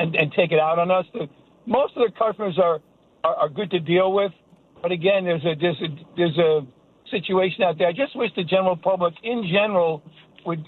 and take it out on us. Most of the customers are good to deal with, but again, there's a situation out there. I just wish the general public, in general, would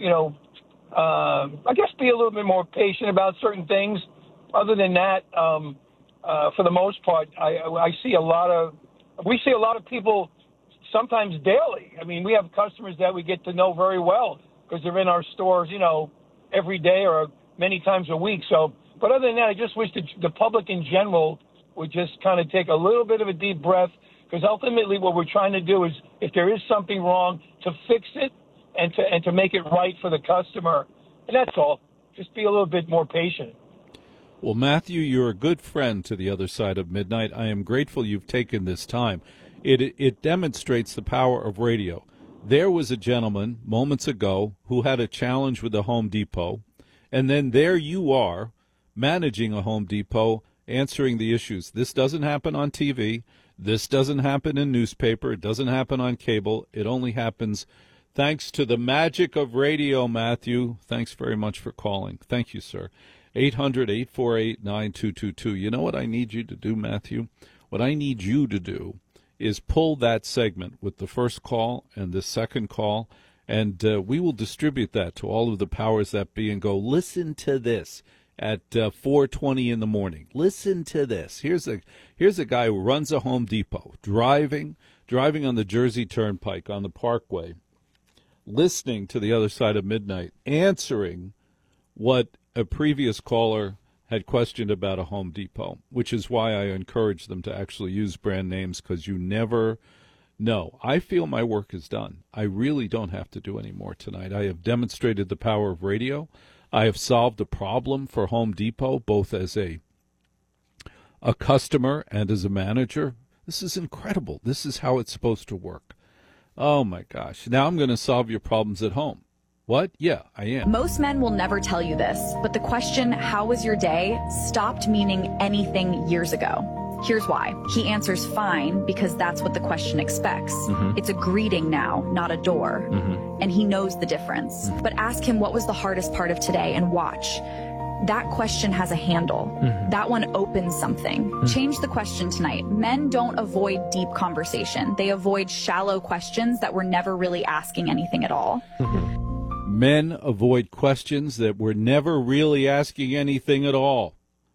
I guess be a little bit more patient about certain things. Other than that, for the most part, we see a lot of people sometimes daily. I mean, we have customers that we get to know very well because they're in our stores, every day or many times a week. So, but other than that, I just wish the public in general would just kind of take a little bit of a deep breath, because ultimately what we're trying to do is, if there is something wrong, to fix it and to make it right for the customer. And that's all. Just be a little bit more patient. Well, Matthew, you're a good friend to the other side of midnight. I am grateful you've taken this time. It demonstrates the power of radio. There was a gentleman moments ago who had a challenge with the Home Depot, and then there you are managing a Home Depot, answering the issues. This doesn't happen on TV. This doesn't happen in newspaper. It doesn't happen on cable. It only happens thanks to the magic of radio, Matthew. Thanks very much for calling. Thank you, sir. 800-848-9222. You know what I need you to do, Matthew? What I need you to do is pull that segment with the first call and the second call, and we will distribute that to all of the powers that be and go, listen to this at 4:20 in the morning. Listen to this. Here's a guy who runs a Home Depot, driving on the Jersey Turnpike on the Parkway, listening to the other side of midnight, answering what a previous caller had questioned about a Home Depot, which is why I encourage them to actually use brand names, because you never know. I feel my work is done. I really don't have to do any more tonight. I have demonstrated the power of radio. I have solved a problem for Home Depot, both as a customer and as a manager. This is incredible. This is how it's supposed to work. Oh, my gosh. Now I'm going to solve your problems at home. What? Yeah, I am. Most men will never tell you this, but the question, how was your day, stopped meaning anything years ago. Here's why. He answers fine because that's what the question expects. Mm-hmm. It's a greeting now, not a door. Mm-hmm. And he knows the difference. Mm-hmm. But ask him what was the hardest part of today and watch. That question has a handle. Mm-hmm. That one opens something. Mm-hmm. Change the question tonight. Men don't avoid deep conversation. They avoid shallow questions that were never really asking anything at all. Mm-hmm. Men avoid questions that were never really asking anything at all.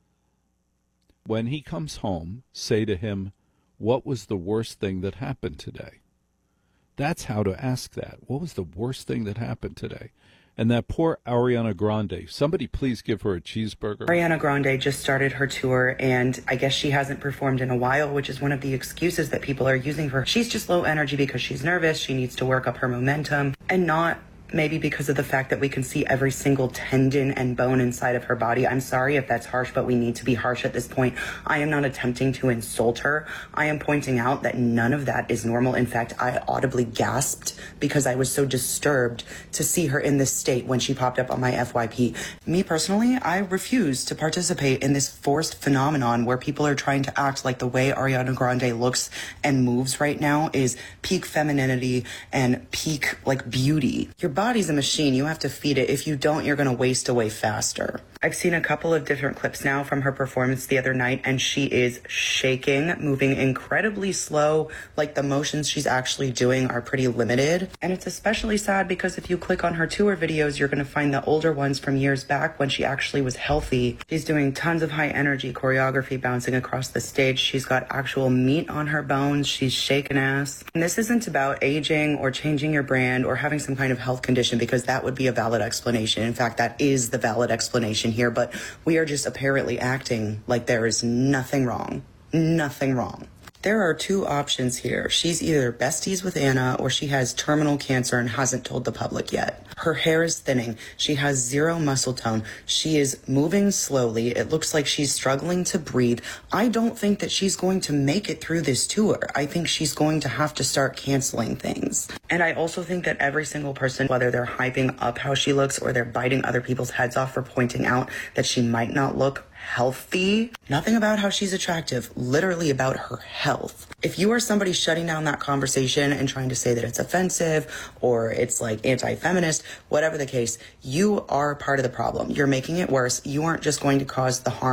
When he comes home, say to him, what was the worst thing that happened today? That's how to ask that. What was the worst thing that happened today? And that poor Ariana Grande, somebody please give her a cheeseburger. Ariana Grande just started her tour, and I guess she hasn't performed in a while, which is one of the excuses that people are using for her. She's just low energy because she's nervous. She needs to work up her momentum, and not maybe because of the fact that we can see every single tendon and bone inside of her body. I'm sorry if that's harsh, but we need to be harsh at this point. I am not attempting to insult her. I am pointing out that none of that is normal. In fact, I audibly gasped because I was so disturbed to see her in this state when she popped up on my FYP. Me personally, I refuse to participate in this forced phenomenon where people are trying to act like the way Ariana Grande looks and moves right now is peak femininity and peak beauty. Your body's a machine. You have to feed it. If you don't, you're going to waste away faster. I've seen a couple of different clips now from her performance the other night, and she is shaking, moving incredibly slow. The motions she's actually doing are pretty limited. And it's especially sad because if you click on her tour videos, you're going to find the older ones from years back when she actually was healthy. She's doing tons of high energy choreography, bouncing across the stage. She's got actual meat on her bones. She's shaking ass. And this isn't about aging or changing your brand or having some kind of health condition, because that would be a valid explanation. In fact, that is the valid explanation here, but we are just apparently acting like there is nothing wrong. Nothing wrong. There are two options here. She's either besties with Anna or she has terminal cancer and hasn't told the public yet. Her hair is thinning. She has zero muscle tone. She is moving slowly. It looks like she's struggling to breathe. I don't think that she's going to make it through this tour. I think she's going to have to start canceling things. And I also think that every single person, whether they're hyping up how she looks or they're biting other people's heads off for pointing out that she might not look healthy, nothing about how she's attractive, literally about her health. If you are somebody shutting down that conversation and trying to say that it's offensive or it's anti-feminist, whatever the case, you are part of the problem. You're making it worse. You aren't just going to cause the harm